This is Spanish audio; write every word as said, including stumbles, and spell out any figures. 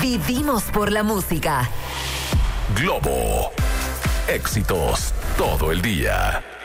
Vivimos por la música. Globo. Éxitos todo el día.